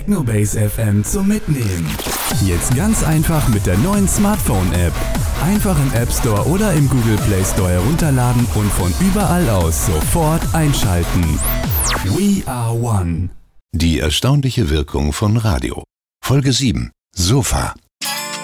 Technobase FM zum Mitnehmen. Jetzt ganz einfach mit der neuen Smartphone-App. Einfach im App Store oder im Google Play Store herunterladen und von überall aus sofort einschalten. We are one. Die erstaunliche Wirkung von Radio. Folge 7. Sofa.